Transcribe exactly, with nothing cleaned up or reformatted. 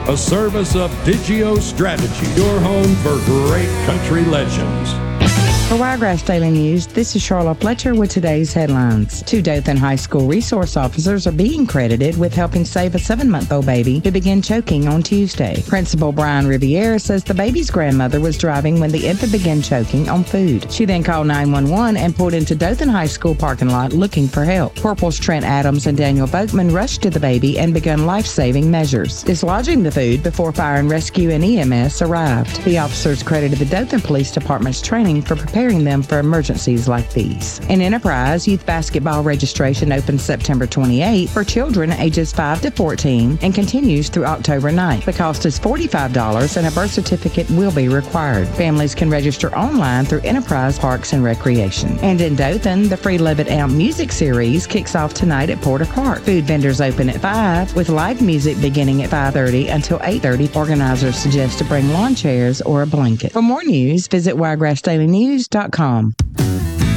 a service of Digio Strategy, your home for great country legends. For Wiregrass Daily News, this is Charlotte Fletcher with today's headlines. Two Dothan High School resource officers are being credited with helping save a seven-month-old baby who began choking on Tuesday. Principal Brian Riviera says the baby's grandmother was driving when the infant began choking on food. She then called nine one one and pulled into Dothan High School parking lot looking for help. Corporals Trent Adams and Daniel Boatman rushed to the baby and begun life-saving measures, dislodging the food before fire and rescue and E M S arrived. The officers credited the Dothan Police Department's training for preparing them for emergencies like these. In Enterprise, youth basketball registration opens September twenty-eighth for children ages five to fourteen and continues through October ninth. The cost is forty-five dollars and a birth certificate will be required. Families can register online through Enterprise Parks and Recreation. And in Dothan, the free Levitt Amp Music Series kicks off tonight at Porter Park. Food vendors open at five, with live music beginning at five thirty until eight thirty. Organizers suggest to bring lawn chairs or a blanket. For more news, visit wiregrass daily news dot com.